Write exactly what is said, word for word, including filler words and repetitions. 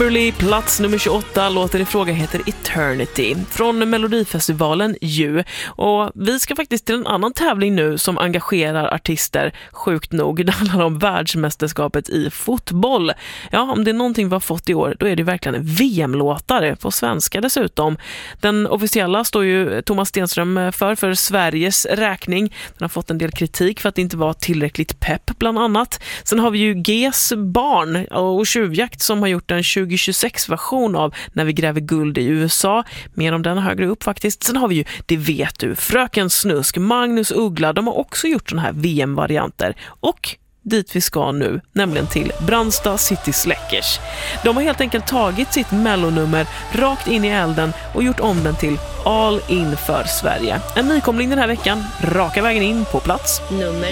Kimberly, plats nummer tjugoåtta. Låten i fråga heter Eternity från Melodifestivalen ju. Och vi ska faktiskt till en annan tävling nu som engagerar artister sjukt nog. Det handlar om världsmästerskapet i fotboll. Ja, om det är någonting vi har fått i år, då är det verkligen V M-låtar på svenska dessutom. Den officiella står ju Thomas Stenström för för Sveriges räkning. Den har fått en del kritik för att det inte var tillräckligt pepp bland annat. Sen har vi ju G's barn och Tjuvjakt som har gjort en tjugo tjugosex-version av När vi gräver guld i U S A. Mer om den högre upp faktiskt. Sen har vi ju Det vet du, Fröken Snusk, Magnus Uggla. De har också gjort såna här V M-varianter. Och dit vi ska nu, nämligen till Brandsta City Släckers. De har helt enkelt tagit sitt mellonummer rakt in i elden och gjort om den till All in för Sverige. En nykomling den här veckan, raka vägen in på plats nummer